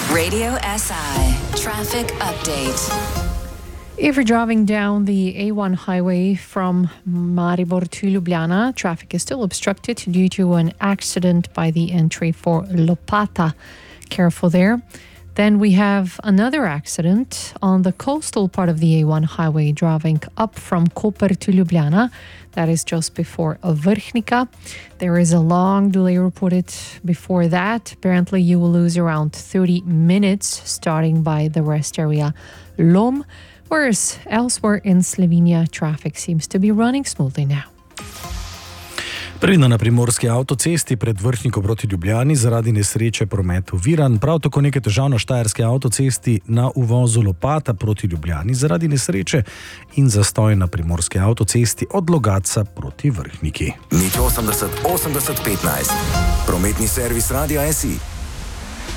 Radio SI Traffic Update. If you're driving down the A1 highway from Maribor to Ljubljana, traffic is still obstructed due to an accident by the entry for Lopata. Careful there. Then we have another accident on the coastal part of the A1 highway driving up from Koper to Ljubljana. That is just before Vrhnika. There is a long delay reported before that. Apparently you will lose around 30 minutes starting by the rest area Lom. Whereas elsewhere in Slovenia, traffic seems to be running smoothly now. Predno na primorski avtocesti pred Vrhniko proti Ljubljani zaradi nesreče promet oviran, prav tako nekaj težav na štajerski avtocesti na uvozu Lopata proti Ljubljani zaradi nesreče in zastoj na primorski avtocesti od Logatca proti Vrhniki. Nič 80 80 15. Prometni servis Radia SI.